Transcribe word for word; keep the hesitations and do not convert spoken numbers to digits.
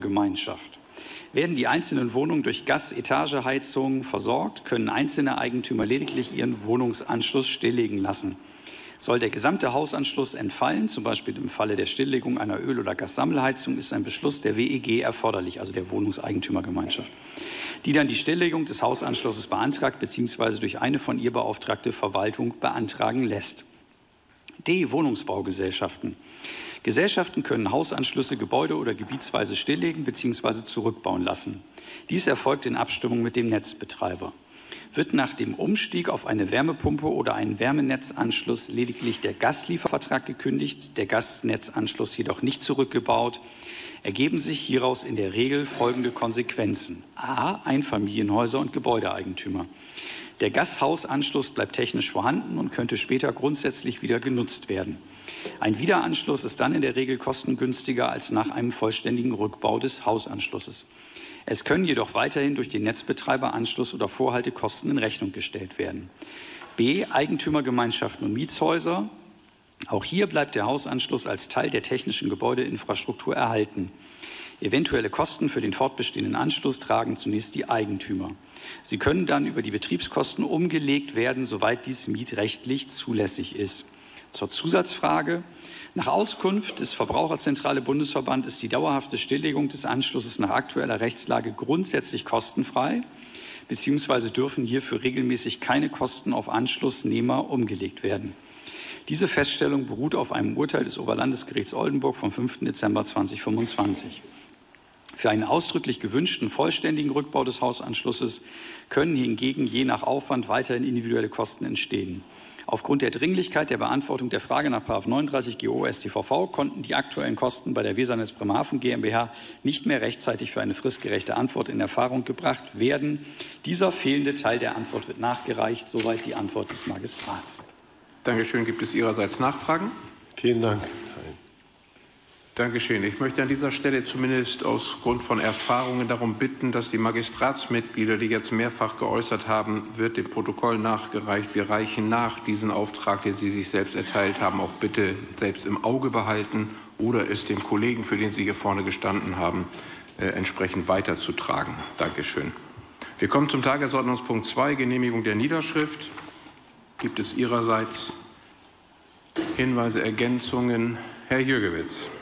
Gemeinschaft. Werden die einzelnen Wohnungen durch Gas-Etageheizungen versorgt, können einzelne Eigentümer lediglich ihren Wohnungsanschluss stilllegen lassen. Soll der gesamte Hausanschluss entfallen, zum Beispiel im Falle der Stilllegung einer Öl- oder Gassammelheizung, ist ein Beschluss der W E G erforderlich, also der Wohnungseigentümergemeinschaft, die dann die Stilllegung des Hausanschlusses beantragt bzw. durch eine von ihr beauftragte Verwaltung beantragen lässt. D. Wohnungsbaugesellschaften. Gesellschaften können Hausanschlüsse gebäude- oder gebietsweise stilllegen bzw. zurückbauen lassen. Dies erfolgt in Abstimmung mit dem Netzbetreiber. Wird nach dem Umstieg auf eine Wärmepumpe oder einen Wärmenetzanschluss lediglich der Gasliefervertrag gekündigt, der Gasnetzanschluss jedoch nicht zurückgebaut, ergeben sich hieraus in der Regel folgende Konsequenzen. A. Einfamilienhäuser und Gebäudeeigentümer. Der Gashausanschluss bleibt technisch vorhanden und könnte später grundsätzlich wieder genutzt werden. Ein Wiederanschluss ist dann in der Regel kostengünstiger als nach einem vollständigen Rückbau des Hausanschlusses. Es können jedoch weiterhin durch den Netzbetreiber Anschluss- oder Vorhaltekosten in Rechnung gestellt werden. B. Eigentümergemeinschaften und Mietshäuser. Auch hier bleibt der Hausanschluss als Teil der technischen Gebäudeinfrastruktur erhalten. Eventuelle Kosten für den fortbestehenden Anschluss tragen zunächst die Eigentümer. Sie können dann über die Betriebskosten umgelegt werden, soweit dies mietrechtlich zulässig ist. Zur Zusatzfrage. Nach Auskunft des Verbraucherzentrale Bundesverband ist die dauerhafte Stilllegung des Anschlusses nach aktueller Rechtslage grundsätzlich kostenfrei, bzw. dürfen hierfür regelmäßig keine Kosten auf Anschlussnehmer umgelegt werden. Diese Feststellung beruht auf einem Urteil des Oberlandesgerichts Oldenburg vom fünften Dezember zweitausendfünfundzwanzig. Für einen ausdrücklich gewünschten vollständigen Rückbau des Hausanschlusses können hingegen je nach Aufwand weiterhin individuelle Kosten entstehen. Aufgrund der Dringlichkeit der Beantwortung der Frage nach Paragraph neununddreißig G O S t V V konnten die aktuellen Kosten bei der Wesernetz Bremerhaven GmbH nicht mehr rechtzeitig für eine fristgerechte Antwort in Erfahrung gebracht werden. Dieser fehlende Teil der Antwort wird nachgereicht. Soweit die Antwort des Magistrats. Dankeschön. Gibt es Ihrerseits Nachfragen? Vielen Dank. Dankeschön. Ich möchte an dieser Stelle zumindest aus Grund von Erfahrungen darum bitten, dass die Magistratsmitglieder, die jetzt mehrfach geäußert haben, wird dem Protokoll nachgereicht. Wir reichen nach, diesen Auftrag, den Sie sich selbst erteilt haben, auch bitte selbst im Auge behalten oder es dem Kollegen, für den Sie hier vorne gestanden haben, äh, entsprechend weiterzutragen. Dankeschön. Wir kommen zum Tagesordnungspunkt zwei, Genehmigung der Niederschrift. Gibt es Ihrerseits Hinweise, Ergänzungen? Herr Jürgewitz.